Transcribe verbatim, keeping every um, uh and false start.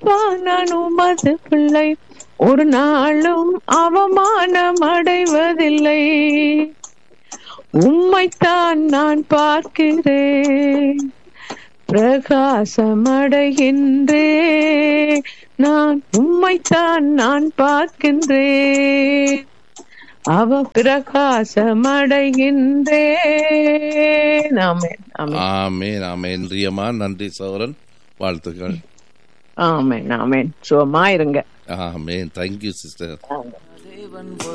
அப்பா நான் உமது பிள்ளை, ஒரு நாளும் அவமானம் அடைவதில்லை. உம்மைத்தான் நான் பார்க்கிறேன், பிரகாசமடைகின்றேன். நான் உம்மைத்தான் நான் பார்க்கின்றேன், அவ பிரகாசமடைகின்றேன். ஆமென் ஆமென் ஆமேன் ஆமேன். ரியமா நன்றி சௌரன், வாழ்த்துக்கள். ஆமென் ஆமென். சுகமா இருங்க. ஆமேன். Thank you sister. ஆமென்.